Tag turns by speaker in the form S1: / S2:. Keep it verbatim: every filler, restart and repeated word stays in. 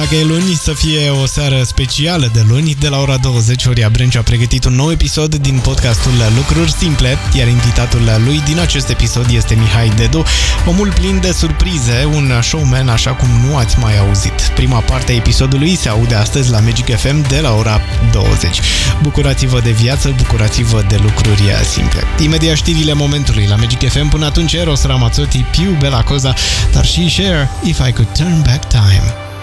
S1: Dacă e luni, să fie o seară specială de luni. De la ora douăzeci, Horia Brenciu a pregătit un nou episod din podcastul Lucruri Simple, iar invitatul lui din acest episod este Mihai Dedu, omul plin de surprize, un showman așa cum nu ați mai auzit. Prima parte a episodului se aude astăzi la Magic F M de la ora douăzeci. Bucurați-vă de viață, bucurați-vă de lucruri simple. Imediat știrile momentului la Magic F M. Până atunci, Eros Ramazzotti, Più Bella Cosa, dar și Cher, If I Could Turn Back Time.